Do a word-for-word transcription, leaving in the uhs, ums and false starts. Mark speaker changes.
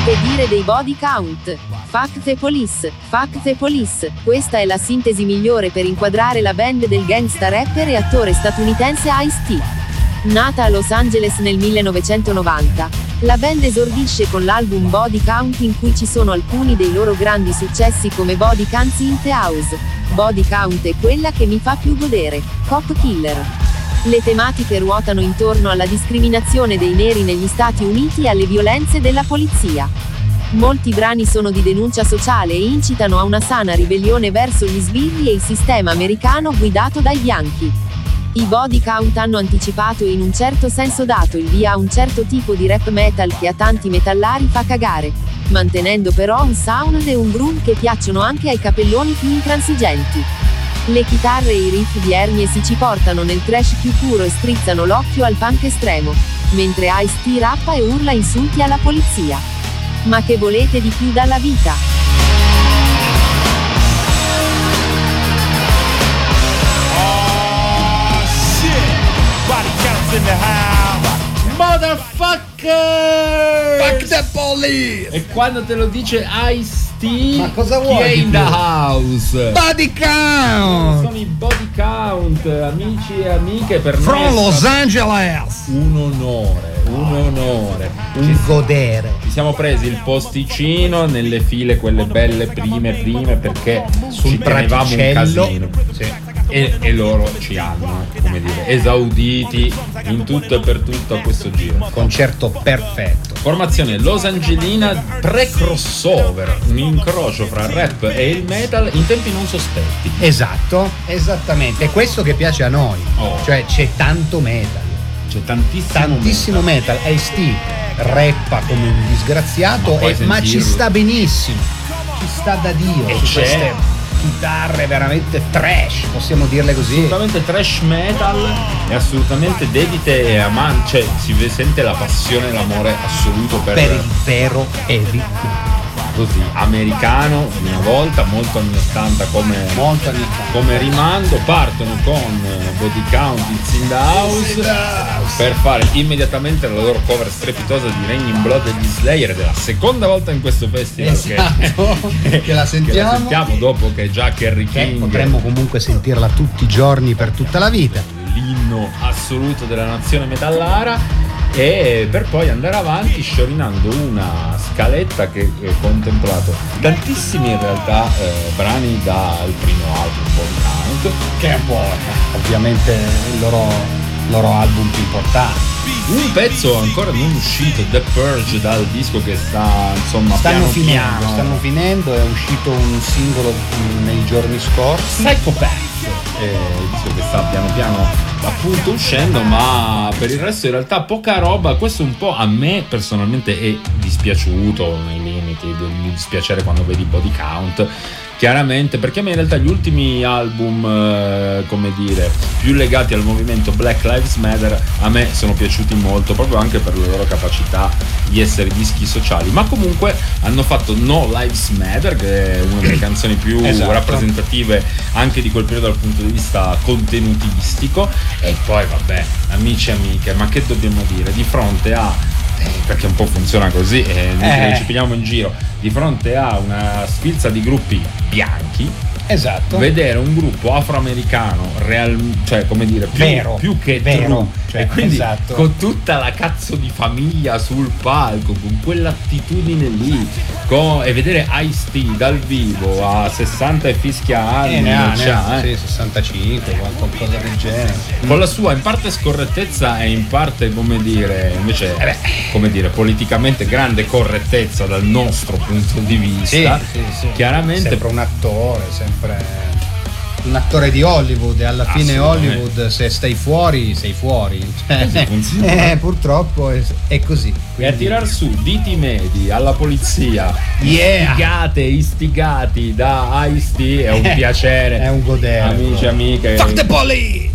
Speaker 1: Che dire dei body count? Fuck the police, fuck the police. Questa è la sintesi migliore per inquadrare la band del gangsta rapper e attore statunitense Ice-T. Nata a Los Angeles nel millenovecentonovanta, la band esordisce con l'album Body Count, in cui ci sono alcuni dei loro grandi successi come Body Counts in the House, Body Count è quella che mi fa più godere, Cop Killer. Le tematiche ruotano intorno alla discriminazione dei neri negli Stati Uniti e alle violenze della polizia. Molti brani sono di denuncia sociale e incitano a una sana ribellione verso gli sbirri e il sistema americano guidato dai bianchi. I Body Count hanno anticipato e in un certo senso dato il via a un certo tipo di rap metal che a tanti metallari fa cagare, mantenendo però un sound e un groove che piacciono anche ai capelloni più intransigenti. Le chitarre e i riff di Ernie si ci portano nel thrash più puro e strizzano l'occhio al punk estremo, mentre Ice-T rappa e urla insulti alla polizia. Ma che volete di più dalla vita?
Speaker 2: In the house. Motherfucker!
Speaker 3: Fuck the police!
Speaker 2: E quando te lo dice Ice-T,
Speaker 3: ma cosa vuoi?
Speaker 2: Chi è in the house?
Speaker 3: Body count!
Speaker 2: Sono i Body Count, amici e amiche, per
Speaker 3: From
Speaker 2: me
Speaker 3: Los Angeles!
Speaker 2: Un onore, un onore.
Speaker 3: Un
Speaker 2: ci,
Speaker 3: godere.
Speaker 2: Ci siamo presi il posticino nelle file, quelle belle prime prime, perché
Speaker 3: sul
Speaker 2: ci tenevamo un casino.
Speaker 3: Sì.
Speaker 2: E, e loro ci hanno, come dire, esauditi in tutto e per tutto a questo giro.
Speaker 3: Concerto perfetto.
Speaker 2: Formazione Los Angelina pre-crossover, un incrocio fra il rap e il metal in tempi non sospetti.
Speaker 3: Esatto, esattamente. È questo che piace a noi.
Speaker 2: Oh.
Speaker 3: Cioè c'è tanto metal.
Speaker 2: C'è tantissimo,
Speaker 3: tantissimo metal. metal. Ice-T rappa come un disgraziato, ma, e, ma ci sta benissimo. Ci sta da Dio.
Speaker 2: E
Speaker 3: su
Speaker 2: c'è
Speaker 3: queste chitarre veramente trash, possiamo dirle così.
Speaker 2: Assolutamente trash metal e assolutamente dedite e amanti, cioè si sente la passione e l'amore assoluto per,
Speaker 3: per il vero heavy,
Speaker 2: così americano di una volta, molto anni ottanta come,
Speaker 3: molto anni ottanta.
Speaker 2: Come rimando. Partono con Body Count, It's in the House, per fare immediatamente la loro cover strepitosa di Raining Blood degli Slayer, della seconda volta in questo festival.
Speaker 3: Esatto, che, che la sentiamo
Speaker 2: che la sentiamo dopo che già Kerry King,
Speaker 3: potremmo comunque sentirla tutti i giorni per tutta la vita,
Speaker 2: l'inno assoluto della nazione metallara, e per poi andare avanti sciorinando una scaletta che ha contemplato tantissimi in realtà eh, brani dal primo album Body Count,
Speaker 3: che è un po' ovviamente il loro, loro album più importante.
Speaker 2: Un pezzo ancora non uscito, The Purge, dal disco che sta insomma
Speaker 3: stanno
Speaker 2: piano
Speaker 3: finendo,
Speaker 2: piano.
Speaker 3: stanno finendo, è uscito un singolo nei giorni scorsi,
Speaker 2: Psychopath, è il disco che sta piano piano appunto uscendo, ma per il resto in realtà poca roba. Questo un po' a me personalmente è dispiaciuto, nei limiti del dispiacere quando vedi Body Count, chiaramente, perché a me in realtà gli ultimi album eh, come dire più legati al movimento Black Lives Matter a me sono piaciuti molto, proprio anche per la loro capacità di essere dischi sociali, ma comunque hanno fatto No Lives Matter, che è una delle canzoni più
Speaker 3: esatto.
Speaker 2: rappresentative anche di quel periodo dal punto di vista contenutistico. E poi vabbè, amici e amiche, ma che dobbiamo dire di fronte a eh, perché un po' funziona così e eh. noi ci pigliamo in giro di fronte a una sfilza di gruppi bianchi.
Speaker 3: Esatto.
Speaker 2: Vedere un gruppo afroamericano real, cioè come dire più,
Speaker 3: vero,
Speaker 2: più che
Speaker 3: vero,
Speaker 2: true,
Speaker 3: cioè,
Speaker 2: e quindi
Speaker 3: esatto.
Speaker 2: con tutta la cazzo di famiglia sul palco, con quell'attitudine lì, con, e vedere Ice-T dal vivo a sessanta e fischia anni,
Speaker 3: eh, ne ha,
Speaker 2: cioè,
Speaker 3: ne ha,
Speaker 2: eh.
Speaker 3: sì, sessantacinque, qualcosa del genere,
Speaker 2: con la sua in parte scorrettezza e in parte come dire invece eh beh, come dire politicamente grande correttezza dal nostro punto di vista.
Speaker 3: Sì, sì, sì.
Speaker 2: Chiaramente
Speaker 3: sempre un attore, sempre un attore di Hollywood, e alla fine Hollywood se stai fuori sei fuori, cioè, eh, purtroppo è, è così.
Speaker 2: Quindi... e a tirar su diti medi alla polizia,
Speaker 3: yeah.
Speaker 2: istigate istigati da Ice-T è un piacere,
Speaker 3: è un godere,
Speaker 2: amici e amiche.
Speaker 3: Fuck the police!